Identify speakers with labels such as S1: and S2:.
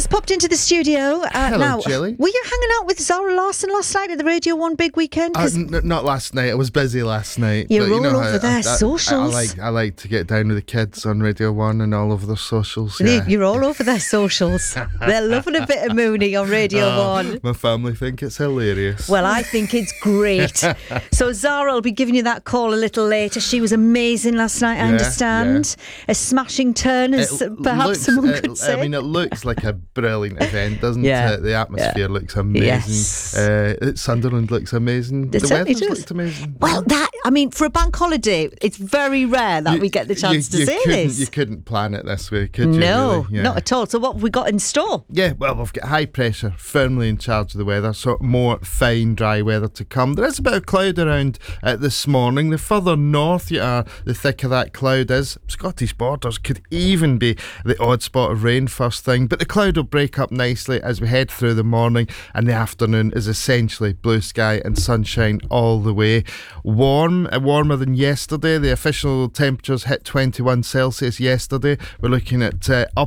S1: popped into the studio.
S2: Hello,
S1: now,
S2: Jilly.
S1: were you hanging out with Zara Larson last night at the Radio 1 big weekend?
S2: Not last night. I was busy last night.
S1: You're
S2: but
S1: all
S2: know
S1: over
S2: how
S1: their socials.
S2: I like to get down with the kids on Radio 1 and all over their socials. Yeah.
S1: You're all over their socials. They're loving a bit of Mooney on Radio 1.
S2: My family think it's hilarious.
S1: Well, I think it's great. So Zara will be giving you that call a little later. She was amazing last night, I understand. A smashing turn, as perhaps someone could say.
S2: I mean, it looks like a brilliant event, doesn't it? The atmosphere looks amazing.
S1: Yes.
S2: Sunderland looks amazing. The weather's looked amazing.
S1: Well, for a bank holiday, it's very rare that we get the chance to say this.
S2: You couldn't plan it this way, could you?
S1: No,
S2: really?
S1: not at all. So what have we got in store?
S2: Yeah, well, we've got high pressure firmly in charge of the weather, so more fine, dry weather to come. There is a bit of cloud around this morning. The further north you are, the thicker that cloud is. Scottish borders could even be the odd spot of rain first thing, but the cloud will break up nicely as we head through the morning, and the afternoon is essentially blue sky and sunshine all the way. Warmer than yesterday. The official temperatures hit 21 Celsius yesterday. We're looking at